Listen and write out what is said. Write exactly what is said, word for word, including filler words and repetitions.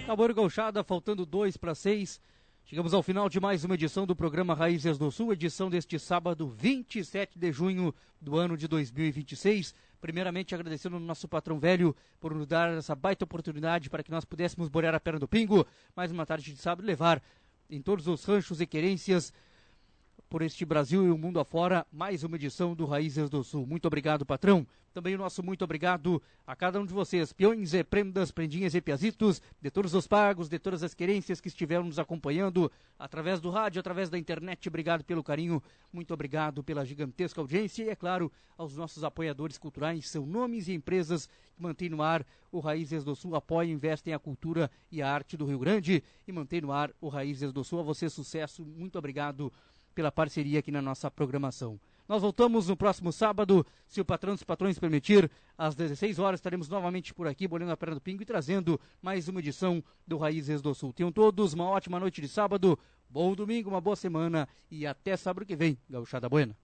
Tabueiro Gauchada, faltando dois para seis. Chegamos ao final de mais uma edição do programa Raízes do Sul, edição deste sábado, vinte e sete de junho do ano de dois mil e vinte e seis. Primeiramente agradecendo ao nosso patrão velho por nos dar essa baita oportunidade para que nós pudéssemos borear a perna do pingo, mais uma tarde de sábado, levar em todos os ranchos e querências por este Brasil e o mundo afora, mais uma edição do Raízes do Sul. Muito obrigado, patrão. Também o nosso muito obrigado a cada um de vocês, peões e prendas, prendinhas e piazitos, de todos os pagos, de todas as querências que estiveram nos acompanhando através do rádio, através da internet. Obrigado pelo carinho, muito obrigado pela gigantesca audiência e, é claro, aos nossos apoiadores culturais, são nomes e empresas que mantêm no ar o Raízes do Sul, apoiam e investem a cultura e a arte do Rio Grande e mantêm no ar o Raízes do Sul. A você sucesso, muito obrigado pela parceria aqui na nossa programação. Nós voltamos no próximo sábado, se o patrão dos patrões permitir, às dezesseis horas estaremos novamente por aqui, bolhando a perna do pingo e trazendo mais uma edição do Raízes do Sul. Tenham todos uma ótima noite de sábado, bom domingo, uma boa semana e até sábado que vem. Gauchada Buena.